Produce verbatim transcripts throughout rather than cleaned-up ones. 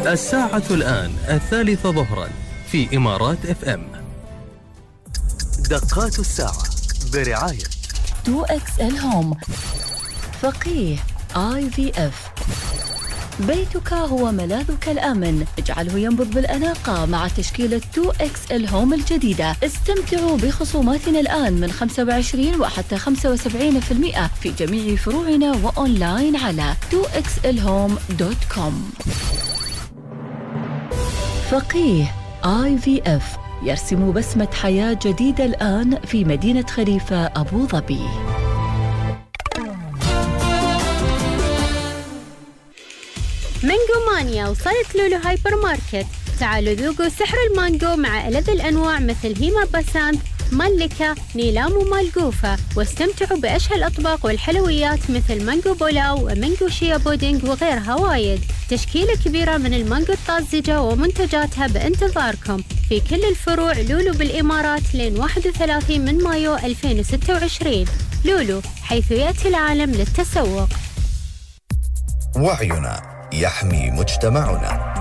الساعة الآن الثالثة ظهرا في إمارات اف ام. دقات الساعة برعاية تو إكس إل هوم، فقيه آي في إف. بيتك هو ملاذك الآمن، اجعله ينبض بالأناقة مع تشكيلة تو إكس إل هوم الجديدة. استمتعوا بخصوماتنا الآن من خمسة وعشرين وحتى خمسة وسبعين بالمئة في جميع فروعنا وأونلاين على تو إكس إل هوم دوت كوم. فقيه آي في إف يرسم بسمة حياة جديدة الآن في مدينة خليفة أبو ظبي. مانجو مانيا وصلت لولو هايبر ماركت. تعالوا ذوقوا سحر المانجو مع ألذ الأنواع مثل هيما باسانت، ملكة، نيلام ومالقوفة، واستمتعوا بأشهى الأطباق والحلويات مثل مانجو بولاو ومانجو شيا بودينج وغيرها وايد. تشكيلة كبيرة من المانجو الطازجة ومنتجاتها بانتظاركم في كل الفروع لولو بالإمارات لين واحد وثلاثين من مايو ألفين وستة وعشرين. لولو، حيث يأتي العالم للتسوق. وعينا يحمي مجتمعنا.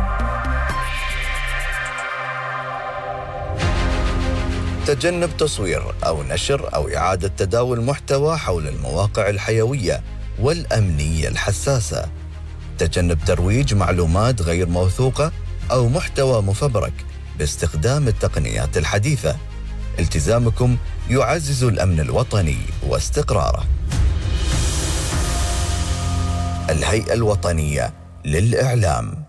تجنب تصوير أو نشر أو إعادة تداول محتوى حول المواقع الحيوية والأمنية الحساسة. تجنب ترويج معلومات غير موثوقة أو محتوى مفبرك باستخدام التقنيات الحديثة. التزامكم يعزز الأمن الوطني واستقراره. الهيئة الوطنية للإعلام.